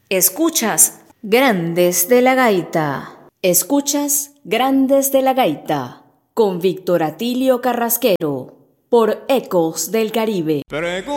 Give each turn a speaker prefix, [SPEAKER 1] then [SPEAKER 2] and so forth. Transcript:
[SPEAKER 1] Escuchas Grandes de la Gaita. Escuchas Grandes de la Gaita con Víctor Atilio Carrasquero por Ecos del Caribe.